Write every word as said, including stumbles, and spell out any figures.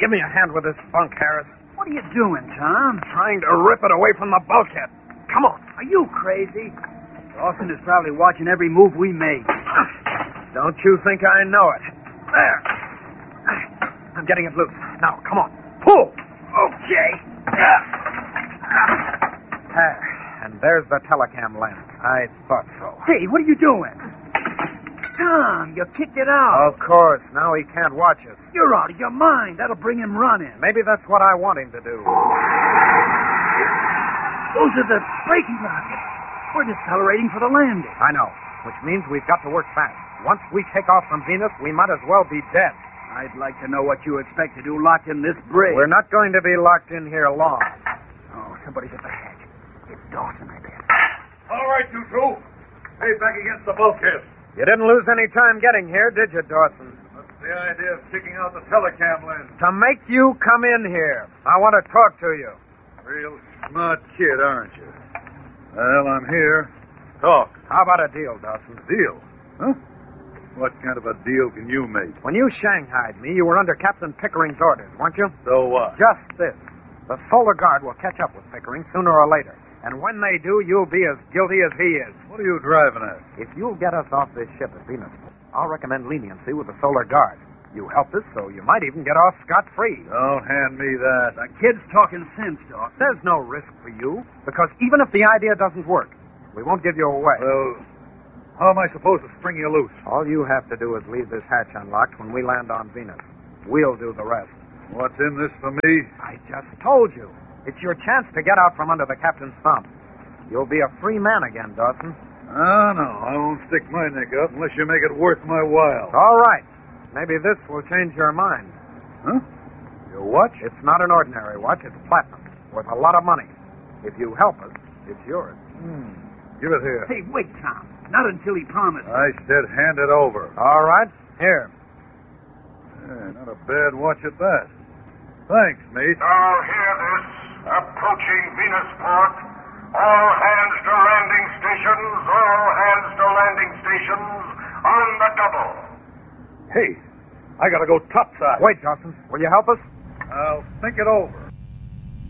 Give me a hand with this bunk, Harris. What are you doing, Tom? Trying to rip it away from the bulkhead. Come on. Are you crazy? Dawson is probably watching every move we make. Don't you think I know it? There. I'm getting it loose. Now, come on. Pull. Okay. There. And there's the telecam lens. I thought so. Hey, what are you doing? Tom, you kicked it out. Of course. Now he can't watch us. You're out of your mind. That'll bring him running. Maybe that's what I want him to do. Those are the braking rockets. We're decelerating for the landing. I know, which means we've got to work fast. Once we take off from Venus, we might as well be dead. I'd like to know what you expect to do locked in this brig. We're not going to be locked in here long. Oh, somebody's at the head. It's Dawson, I bet. All right, you two. Hey, back against the bulkhead. You didn't lose any time getting here, did you, Dawson? What's the idea of kicking out the telecam lens? To make you come in here. I want to talk to you. Real smart kid, aren't you? Well, I'm here. Talk. How about a deal, Dawson? Deal? Huh? What kind of a deal can you make? When you shanghaied me, you were under Captain Pickering's orders, weren't you? So what? Just this. The Solar Guard will catch up with Pickering sooner or later. And when they do, you'll be as guilty as he is. What are you driving at? If you'll get us off this ship at Venus, I'll recommend leniency with the Solar Guard. You helped us, so you might even get off scot-free. Don't hand me that. The kid's talking sense, Dawson. There's no risk for you, because even if the idea doesn't work, we won't give you away. Well, how am I supposed to spring you loose? All you have to do is leave this hatch unlocked when we land on Venus. We'll do the rest. What's in this for me? I just told you. It's your chance to get out from under the captain's thumb. You'll be a free man again, Dawson. Oh, no. I won't stick my neck out unless you make it worth my while. All right. Maybe this will change your mind. Huh? Your watch? It's not an ordinary watch. It's platinum, worth a lot of money. If you help us, it's yours. Hmm. Give it here. Hey, wait, Tom. Not until he promises. I said hand it over. All right. Here. Yeah, not a bad watch at that. Thanks, mate. Now hear this. Approaching Venusport. All hands to landing stations. All hands to landing stations. On the double. Hey, I gotta go topside. Wait, Dawson. Will you help us? I'll think it over.